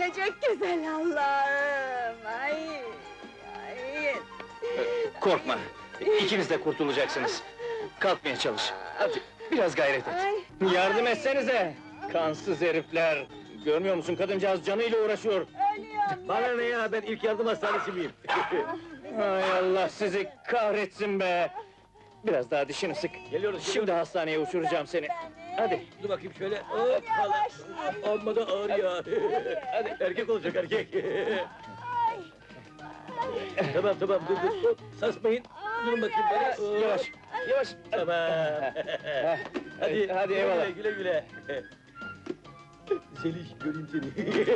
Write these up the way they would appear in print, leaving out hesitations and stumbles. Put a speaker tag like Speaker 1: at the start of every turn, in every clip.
Speaker 1: geçecek güzel Allah'ım! Ay! Ay!
Speaker 2: Korkma, ikiniz de kurtulacaksınız. Kalkmaya çalış, hadi biraz gayret et.
Speaker 1: Ay!
Speaker 2: Yardım etsenize! Kansız herifler! Görmüyor musun, kadıncağız canıyla uğraşıyor!
Speaker 1: Ölüyorum!
Speaker 3: Bana ne ya, ben ilk yardım hastanesi miyim?
Speaker 2: Hay Allah sizi kahretsin be! Biraz daha dişini sık.
Speaker 3: Geliyoruz,
Speaker 2: Şimdi hastaneye uçuracağım seni. Hadi.
Speaker 3: Dur bakayım şöyle, hop,
Speaker 1: Yavaş!
Speaker 3: amma da ağır ya! Hadi, erkek olacak, erkek! Tamam, dur, hop, sarsmayın! Durun bakayım bana! hop.
Speaker 2: Yavaş, yavaş!
Speaker 3: Tamam!
Speaker 2: Hadi, eyvallah.
Speaker 3: Güle güle! Zeliş, göreyim seni!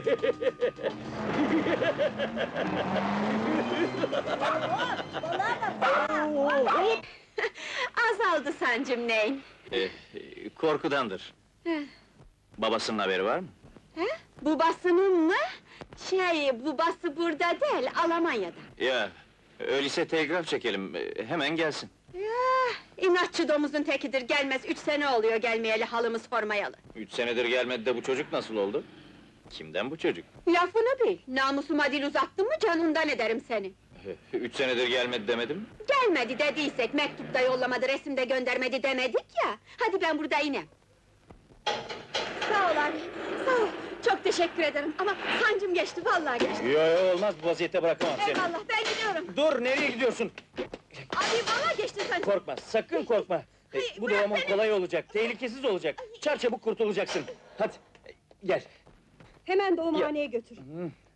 Speaker 1: Azaldı sancım neyin?
Speaker 2: Korkudandır. Babasının haberi var mı?
Speaker 1: Babasının mı? Babası burada değil, Almanya'da.
Speaker 2: Ya, öyleyse telgraf çekelim, hemen gelsin.
Speaker 1: İnatçı domuzun tekidir, gelmez 3 sene oluyor gelmeyeli, halımı sormayalı.
Speaker 2: 3 senedir gelmedi de bu çocuk nasıl oldu? Kimden bu çocuk?
Speaker 1: Lafını bil, namusuma dil uzattın mı canından ederim seni.
Speaker 2: 3 senedir gelmedi demedim mi?
Speaker 1: Gelmedi dediysek, mektupta yollamadı, resimde göndermedi demedik ya! Hadi ben burada inem. Sağ ol abi, sağ ol! Çok teşekkür ederim ama sancım geçti, vallahi geçti.
Speaker 2: Yo, olmaz, bu vaziyette bırakamam seni.
Speaker 1: Eyvallah, ben gidiyorum!
Speaker 2: Dur, nereye gidiyorsun?
Speaker 1: Abi vallahi geçti sancım!
Speaker 2: Korkma, sakın korkma! Bu
Speaker 1: bırak
Speaker 2: doğumun
Speaker 1: beni!
Speaker 2: kolay olacak, tehlikesiz olacak. Çarçabuk kurtulacaksın. Hadi, gel.
Speaker 1: Hemen doğumhaneye götür.